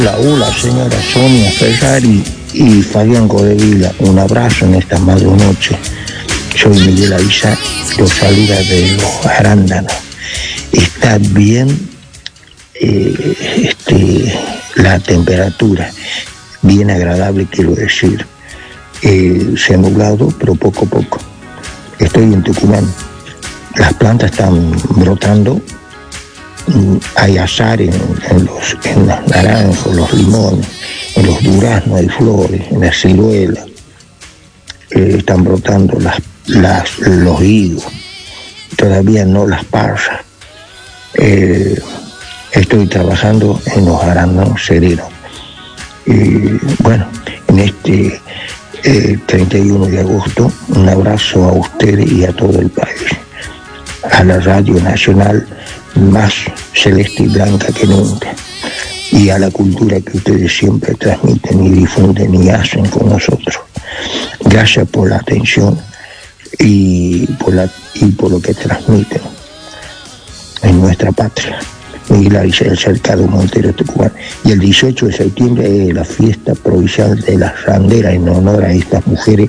Hola, señora Sonia Ferrari y Fabián Codevila, un abrazo en esta madrunoche. Soy Miguel Avisa, los saluda de los Arándanos. Está bien la temperatura, bien agradable, quiero decir. Se ha nublado, pero poco a poco. Estoy en Tucumán. Las plantas están brotando. Hay azar en los naranjos, los limones, en los duraznos hay flores, en la ciruela. Están brotando los higos, todavía no las pasas. Estoy trabajando en los arándanos serenos. Bueno, en este 31 de agosto, un abrazo a ustedes y a todo el país, a la Radio Nacional más celeste y blanca que nunca, y a la cultura que ustedes siempre transmiten y difunden y hacen con nosotros. Gracias por la atención y por lo que transmiten en nuestra patria. Miguel Avisa, el Cercado Montero, Tucumán. Y el 18 de septiembre es la fiesta provincial de las randeras en honor a estas mujeres